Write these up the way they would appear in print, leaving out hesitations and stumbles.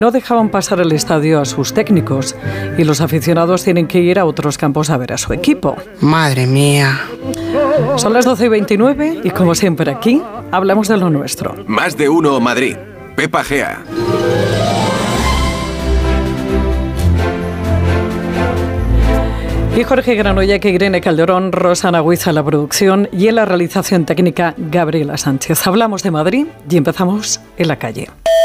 No dejaban pasar el estadio a sus técnicos y los aficionados tienen que ir a otros campos a ver a su equipo. Madre mía. Son las 12:29 y como siempre aquí hablamos de lo nuestro. Más de uno Madrid. Pepa Gea. Y Jorge Granollec, Irene Calderón, Rosana Huiza en la producción y en la realización técnica Gabriela Sánchez. Hablamos de Madrid y empezamos en la calle.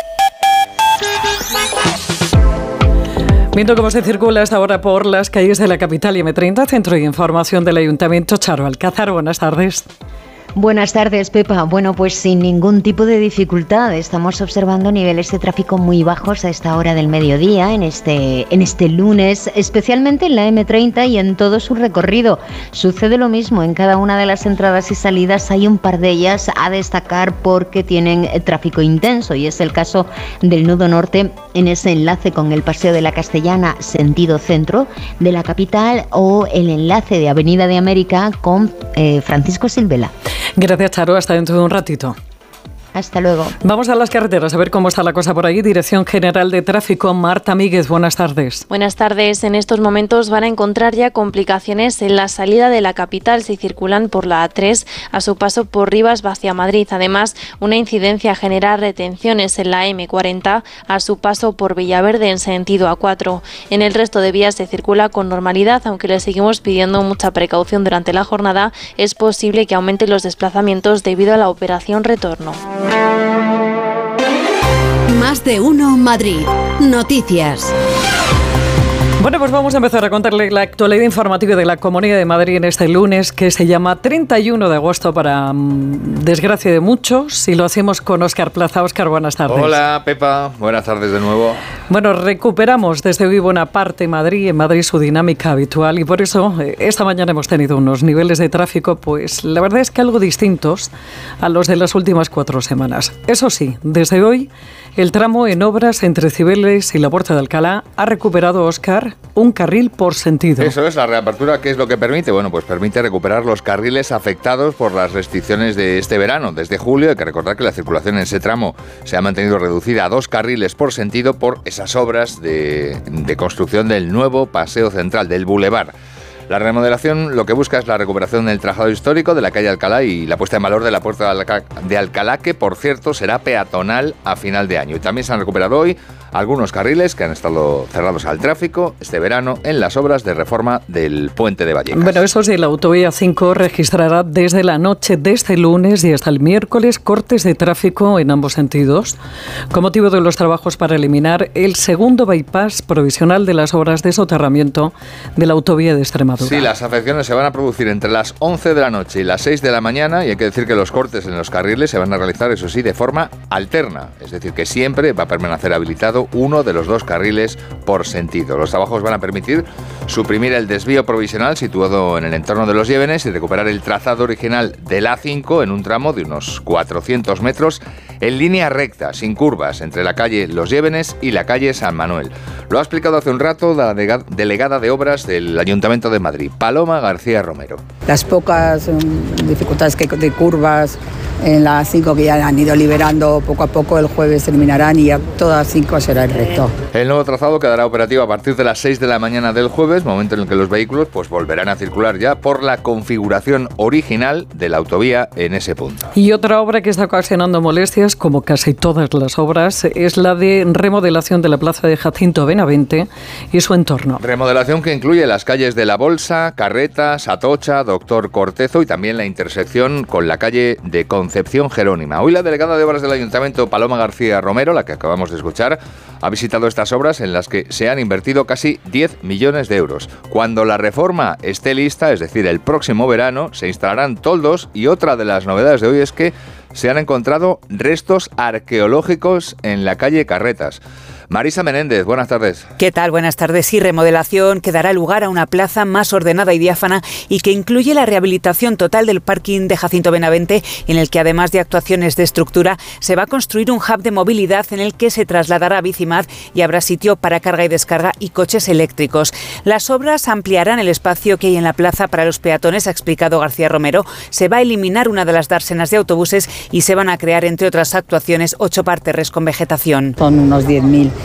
Viendo cómo se circula hasta ahora por las calles de la capital y M30, Centro de Información del Ayuntamiento, Charo Alcázar, buenas tardes. Buenas tardes, Pepa. Bueno, pues sin ningún tipo de dificultad. Estamos observando niveles de tráfico muy bajos a esta hora del mediodía, en este lunes, especialmente en la M30 y en todo su recorrido. Sucede lo mismo en cada una de las entradas y salidas. Hay un par de ellas a destacar porque tienen tráfico intenso y es el caso del nudo norte en ese enlace con el Paseo de la Castellana, sentido centro de la capital, o el enlace de Avenida de América con Francisco Silvela. Gracias, Charo. Hasta dentro de un ratito. Hasta luego. Vamos a las carreteras a ver cómo está la cosa por ahí. Dirección General de Tráfico, Marta Míguez, buenas tardes. Buenas tardes. En estos momentos van a encontrar ya complicaciones en la salida de la capital si circulan por la A3 a su paso por Rivas hacia Madrid. Además, una incidencia genera retenciones en la M40 a su paso por Villaverde en sentido A4. En el resto de vías se circula con normalidad, aunque le seguimos pidiendo mucha precaución durante la jornada. Es posible que aumenten los desplazamientos debido a la operación retorno. Más de uno Madrid. Noticias. Bueno, pues vamos a empezar a contarle la actualidad informativa de la Comunidad de Madrid en este lunes, que se llama 31 de agosto para desgracia de muchos, y lo hacemos con Óscar Plaza. Óscar, buenas tardes. Hola, Pepa. Buenas tardes de nuevo. Bueno, recuperamos desde hoy buena parte de Madrid, en Madrid su dinámica habitual, y por eso esta mañana hemos tenido unos niveles de tráfico, pues la verdad es que algo distintos a los de las últimas 4 semanas. Eso sí, desde hoy el tramo en obras entre Cibeles y la Puerta de Alcalá ha recuperado, Óscar, un carril por sentido. Eso es, la reapertura, ¿qué es lo que permite? Bueno, pues permite recuperar los carriles afectados por las restricciones de este verano. Desde julio hay que recordar que la circulación en ese tramo se ha mantenido reducida a 2 carriles por sentido por esas obras de construcción del nuevo paseo central, del Boulevard. La remodelación lo que busca es la recuperación del trazado histórico de la calle Alcalá y la puesta en valor de la Puerta de Alcalá, que por cierto será peatonal a final de año. Y también se han recuperado hoy algunos carriles que han estado cerrados al tráfico este verano en las obras de reforma del puente de Vallecas. Bueno, eso sí, la autovía 5 registrará desde la noche de este lunes y hasta el miércoles cortes de tráfico en ambos sentidos, con motivo de los trabajos para eliminar el segundo bypass provisional de las obras de soterramiento de la autovía de Extremadura. Sí, las afecciones se van a producir entre las 11 de la noche y las 6 de la mañana, y hay que decir que los cortes en los carriles se van a realizar, eso sí, de forma alterna, es decir, que siempre va a permanecer habilitado uno de los 2 carriles por sentido. Los trabajos van a permitir suprimir el desvío provisional situado en el entorno de Los Llévenes y recuperar el trazado original del A5 en un tramo de unos 400 metros en línea recta, sin curvas, entre la calle Los Llévenes y la calle San Manuel. Lo ha explicado hace un rato la delegada de obras del Ayuntamiento de Madrid, Paloma García Romero. Las pocas dificultades que de curvas en la A5 que ya han ido liberando poco a poco, el jueves terminarán y ya toda A5 será el recto. El nuevo trazado quedará operativo a partir de las 6 de la mañana del jueves, momento en el que los vehículos pues volverán a circular ya por la configuración original de la autovía en ese punto. Y otra obra que está ocasionando molestias, como casi todas las obras, es la de remodelación de la plaza de Jacinto Benavente y su entorno. Remodelación que incluye las calles de La Bolsa, Carretas, Atocha, Doctor Cortezo y también la intersección con la calle de Concepción Jerónima. Hoy la delegada de obras del Ayuntamiento, Paloma García Romero, la que acabamos de escuchar, ha visitado estas obras en las que se han invertido casi 10 millones de euros. Cuando la reforma esté lista, es decir, el próximo verano, se instalarán toldos, y otra de las novedades de hoy es que se han encontrado restos arqueológicos en la calle Carretas. Marisa Menéndez, buenas tardes. ¿Qué tal? Buenas tardes. Sí, remodelación que dará lugar a una plaza más ordenada y diáfana y que incluye la rehabilitación total del parking de Jacinto Benavente, en el que además de actuaciones de estructura se va a construir un hub de movilidad en el que se trasladará Bicimad y habrá sitio para carga y descarga y coches eléctricos. Las obras ampliarán el espacio que hay en la plaza para los peatones, ha explicado García Romero. Se va a eliminar una de las dársenas de autobuses y se van a crear, entre otras actuaciones, 8 parterres con vegetación. Son unos 10.000